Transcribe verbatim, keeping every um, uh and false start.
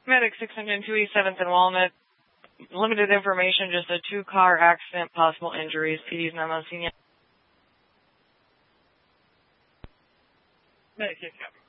Medic six hundred two eighty-seventh and Walnut. Limited information, just a two-car accident, possible injuries. P D's not seen yet. Medic, yeah, Captain.